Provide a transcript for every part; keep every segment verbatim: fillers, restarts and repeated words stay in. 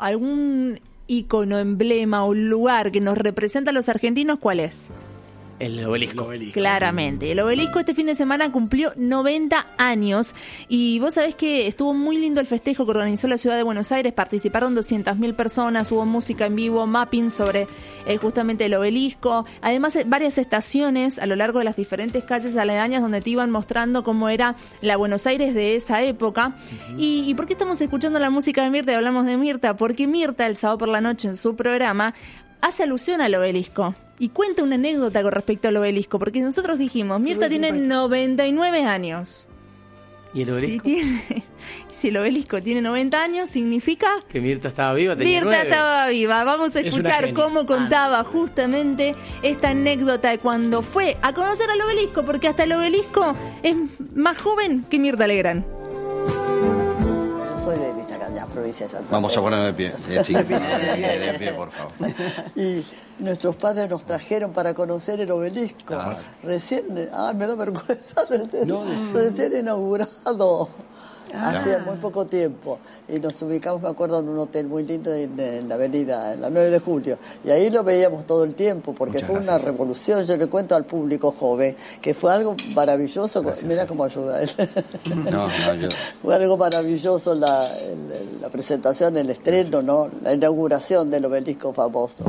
algún ícono, emblema o lugar que nos representa a los argentinos, ¿cuál es? El obelisco. El obelisco. Claramente. El obelisco este fin de semana cumplió noventa años y vos sabés que estuvo muy lindo el festejo que organizó la ciudad de Buenos Aires. Participaron doscientas mil personas, hubo música en vivo, mapping sobre eh, justamente el obelisco. Además, varias estaciones a lo largo de las diferentes calles aledañas donde te iban mostrando cómo era la Buenos Aires de esa época. Uh-huh. ¿Y, ¿Y por qué estamos escuchando la música de Mirta y hablamos de Mirta? Porque Mirta, el sábado por la noche en su programa, hace alusión al obelisco. Y cuenta una anécdota con respecto al obelisco, porque nosotros dijimos, Mirta tiene noventa y nueve años. ¿Y el obelisco? Si, tiene, si el obelisco tiene noventa años, significa... Que Mirta estaba viva, tenía Mirta nueve. estaba viva. Vamos a escuchar cómo contaba ah, no. justamente esta anécdota de cuando fue a conocer al obelisco, porque hasta el obelisco es más joven que Mirta Legrand. Soy de Villacalla, provincia de Santa Fe. Vamos a ponernos de pie, sí, chicos, de pie, de pie, por favor. Y nuestros padres nos trajeron para conocer el obelisco. Ah. Recién, ah, me da vergüenza, no, recién inaugurado. Ah. Hacía muy poco tiempo. Y nos ubicamos, me acuerdo, en un hotel muy lindo en, en la avenida, en la nueve de julio. Y ahí lo veíamos todo el tiempo, porque Muchas fue gracias. Una revolución. Yo le cuento al público joven que fue algo maravilloso. Gracias, Mira sí. cómo ayuda él. No, no, yo... Fue algo maravilloso la, el, la presentación, el estreno, ¿no? La inauguración del obelisco famoso.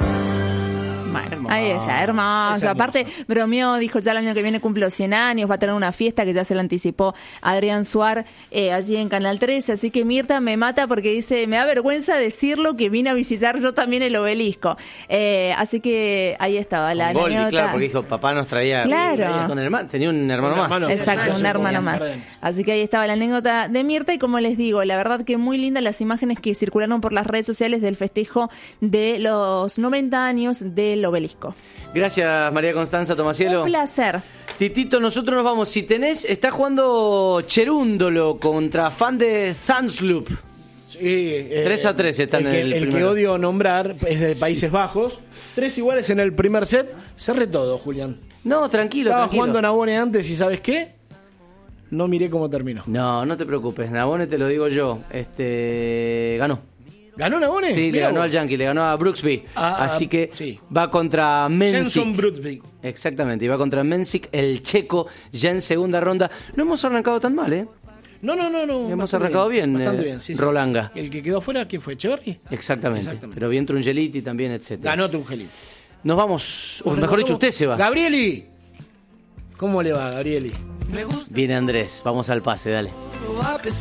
Bueno, ahí está, hermoso. Aparte, bromeó, dijo ya el año que viene cumple cien años, va a tener una fiesta que ya se la anticipó Adrián Suar eh, allí en Canal trece. Así que Mirta me mata porque dice, me da vergüenza decirlo que vine a visitar yo también el obelisco. Eh, así que ahí estaba la Goldie, anécdota. Claro, porque dijo, papá nos traía, claro. traía con hermano, tenía un hermano un más. Hermano, Exacto, un hermano más. Perdón. Así que ahí estaba la anécdota de Mirta y como les digo, la verdad que muy lindas las imágenes que circularon por las redes sociales del festejo de los noventa años del obelisco. Gracias, María Constanza Tomasielo. Un placer. Titito, nosotros nos vamos. Si tenés, está jugando Cherúndolo contra fan de Zansloop. Sí, eh, tres a tres están el que, en el, el primero. que odio nombrar es de Países sí. Bajos. Tres iguales en el primer set. Cerré todo, Julián. No, tranquilo, Estaba tranquilo. jugando Nabone antes y ¿sabes qué? No miré cómo terminó. No, no te preocupes. Nabone te lo digo yo. Este ganó. ¿Ganó Nabone? Sí, Mira le ganó vos. al Yankee, le ganó a Brooksby. Ah, Así que sí. va contra Mensik. Jenson Brooksby. Exactamente, y va contra Mensik, el checo, ya en segunda ronda. No hemos arrancado tan mal, ¿eh? No, no, no. no hemos arrancado bien, bien bastante eh, bien, sí, sí. Rolanga. ¿El que quedó fuera quién fue? ¿Echeverri? Exactamente. Exactamente, pero bien Trungeliti también, etcétera. Ganó Trungeliti. Nos vamos, o mejor dicho, usted se va. Gabrieli. ¿Cómo le va, Gabrieli? Viene Andrés, vamos al pase, dale.